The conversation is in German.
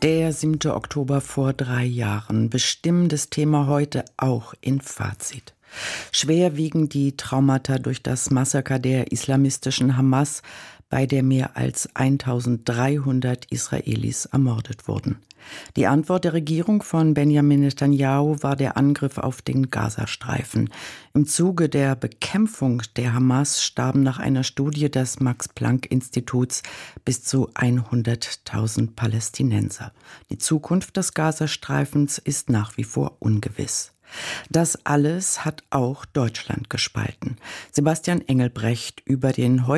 Der 7. Oktober vor 3 Jahren. Bestimmendes Thema heute auch in Fazit. Schwer wiegen die Traumata durch das Massaker der islamistischen Hamas, bei der mehr als 1300 Israelis ermordet wurden. Die Antwort der Regierung von Benjamin Netanyahu war der Angriff auf den Gazastreifen. Im Zuge der Bekämpfung der Hamas starben nach einer Studie des Max-Planck-Instituts bis zu 100.000 Palästinenser. Die Zukunft des Gazastreifens ist nach wie vor ungewiss. Das alles hat auch Deutschland gespalten. Sebastian Engelbrecht über den